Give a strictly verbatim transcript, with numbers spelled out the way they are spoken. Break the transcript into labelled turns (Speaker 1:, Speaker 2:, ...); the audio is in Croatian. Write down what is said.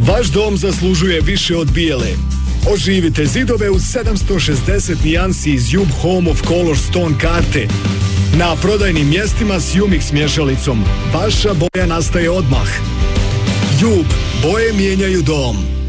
Speaker 1: Vaš dom zaslužuje više od bijele. Oživite zidove u sedamsto šezdeset nijansi iz Jub Home of Color Stone karte. Na prodajnim mjestima s Umix mješalicom. Vaša boja nastaje odmah. Jub, boje mijenjaju dom.